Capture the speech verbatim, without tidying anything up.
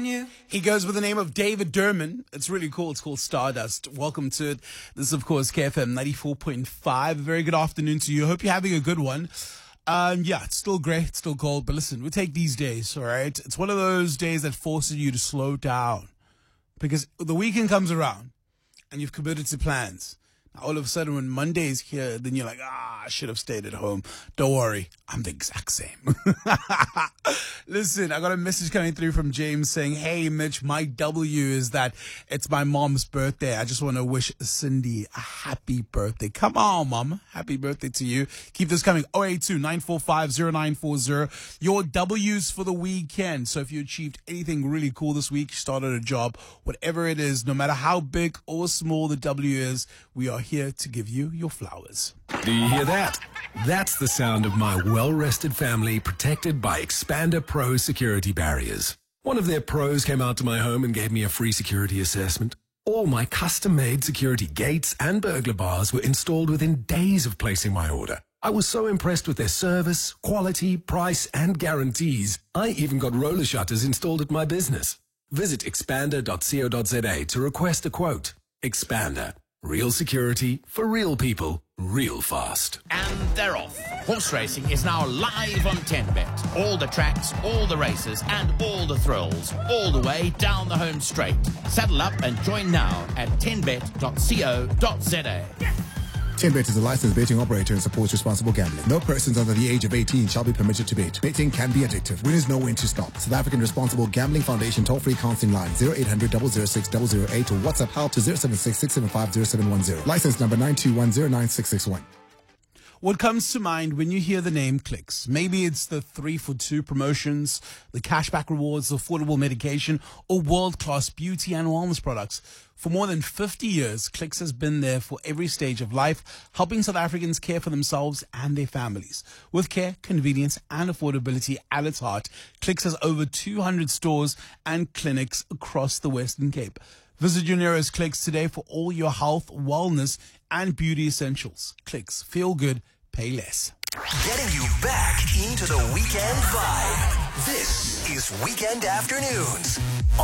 He goes with the name of David Derman. It's really cool. It's called Stardust. Welcome to it. This is, of course, K F M ninety-four point five. A very good afternoon to you. Hope you're having a good one. Um, yeah, it's still great. It's still cold. But listen, we take these days, all right? It's one of those days that forces you to slow down. Because the weekend comes around and you've committed to plans. Now, all of a sudden, when Monday's here, then you're like, ah, I should have stayed at home. Don't worry. I'm the exact same. Listen, I got a message coming through from James saying, hey, Mitch, my W is that it's my mom's birthday. I just want to wish Cindy a happy birthday. Come on, mom. Happy birthday to you. Keep this coming. oh eight two, nine four five, oh nine four oh. Your W's for the weekend. So if you achieved anything really cool this week, started a job, whatever it is, no matter how big or small the W is, we are here to give you your flowers. Do you hear that? That's the sound of my well-rested family protected by Expander Pro security barriers. One of their pros came out to my home and gave me a free security assessment. All my custom-made security gates and burglar bars were installed within days of placing my order. I was so impressed with their service, quality, price, and guarantees. I even got roller shutters installed at my business. Visit expander dot co dot za to request a quote. Expander. Real security for real people, real fast. And they're off. Horse racing is now live on ten bet. All the tracks, all the races, and all the thrills, all the way down the home straight. Saddle up and join now at ten bet dot co dot za. TenBet is a licensed betting operator and supports responsible gambling. No persons under the age of eighteen shall be permitted to bet. Betting can be addictive. Winners know when to stop. South African Responsible Gambling Foundation toll-free counseling line zero eight hundred, double oh six, double oh eight or WhatsApp help to zero seven six, six seven five, zero seven one zero. License number nine two one zero nine six six one. What comes to mind when you hear the name Clicks? Maybe it's the three for two promotions, the cashback rewards, affordable medication, or world-class beauty and wellness products. For more than fifty years, Clicks has been there for every stage of life, helping South Africans care for themselves and their families. With care, convenience, and affordability at its heart, Clicks has over two hundred stores and clinics across the Western Cape. Visit your nearest Clicks today for all your health, wellness, and beauty essentials. Clicks. Feel good. Pay less. Getting you back into the weekend vibe. This is Weekend Afternoons.